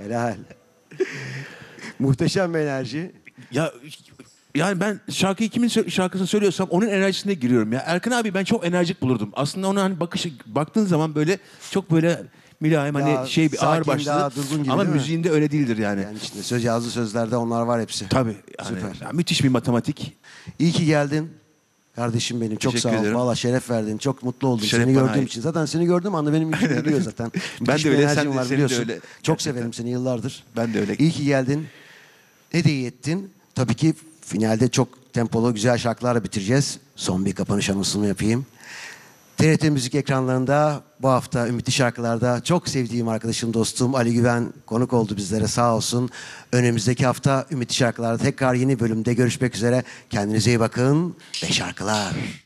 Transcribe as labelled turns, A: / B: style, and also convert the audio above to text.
A: Helal. Muhteşem bir enerji.
B: Ya yani ben şarkıyı kimin şarkısını söylüyorsam onun enerjisine giriyorum ya. Erkan abi ben çok enerjik bulurdum. Aslında ona hani baktığın zaman böyle çok böyle mülayim
A: Daha
B: hani şey bir ağır
A: sakin,
B: başlı.
A: daha durgun gibi
B: Ama
A: değil mi?
B: müziğinde öyle değildir yani.
A: Yani işte söz yazdığı sözlerde onlar var hepsi.
B: Tabii. Yani,
A: Süper.
B: ya müthiş bir matematik.
A: İyi ki geldin. Kardeşim benim çok
B: Teşekkür
A: sağ ol.
B: ederim.
A: Valla şeref verdin. Çok mutlu oldum
B: Şeref
A: seni
B: bana
A: gördüğüm
B: ait.
A: için. Zaten seni gördüm anda benim içim gidiyor zaten.
B: Ben
A: Müthiş
B: de
A: bir
B: öyle,
A: enerjin
B: sen de-
A: var
B: senin de
A: biliyorsun.
B: öyle.
A: Çok
B: Gerçekten.
A: severim seni yıllardır.
B: Ben de öyle.
A: İyi ki geldin. Ne de iyi ettin. Tabii ki finalde çok tempolu güzel şarkılarla bitireceğiz. Son bir kapanış anonsunu yapayım. TRT Müzik ekranlarında bu hafta Ümitli Şarkılar'da çok sevdiğim arkadaşım, dostum Ali Güven konuk oldu bizlere, sağ olsun. Önümüzdeki hafta Ümitli Şarkılar'da tekrar yeni bölümde görüşmek üzere. Kendinize iyi bakın ve şarkılar.